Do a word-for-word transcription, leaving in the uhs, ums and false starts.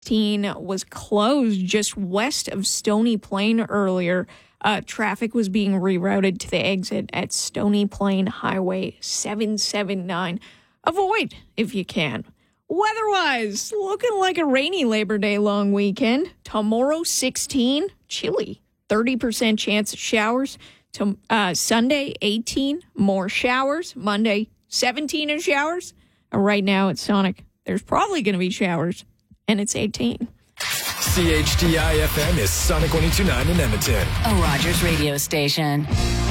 was closed just west of Stony Plain earlier. Uh, traffic was being rerouted to the exit at Stony Plain Highway seven seventy-nine. Avoid if you can. Weather-wise, looking like a rainy Labor Day long weekend. Tomorrow, sixteen, chilly, thirty percent chance of showers. To, uh, Sunday, eighteen, more showers. Monday, seventeen of showers. And right now at Sonic, there's probably going to be showers, and it's eighteen. C H D I F M is Sonic one oh two point nine in Edmonton. A Rogers radio station.